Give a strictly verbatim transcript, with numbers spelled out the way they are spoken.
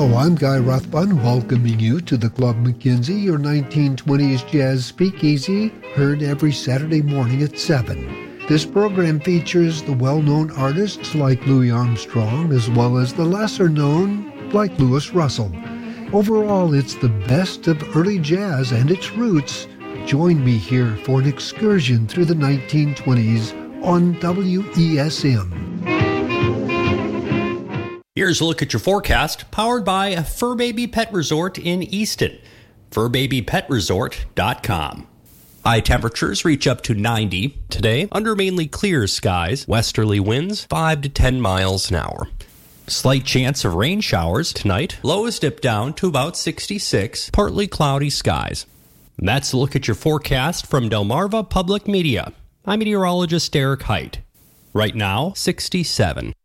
Hello, I'm Guy Rothbun, welcoming you to the Club McKenzie, your nineteen twenties jazz speakeasy, heard every Saturday morning at seven. This program features the well-known artists like Louis Armstrong, as well as the lesser-known like Louis Russell. Overall, it's the best of early jazz and its roots. Join me here for an excursion through the nineteen twenties on W E S M. Here's a look at your forecast, powered by Fur Baby Pet Resort in Easton. fur baby pet resort dot com. High temperatures reach up to ninety today, under mainly clear skies, westerly winds five to ten miles an hour. Slight chance of rain showers tonight, lows dip down to about sixty-six, partly cloudy skies. And that's a look at your forecast from Delmarva Public Media. I'm meteorologist Eric Height. Right now, sixty-seven.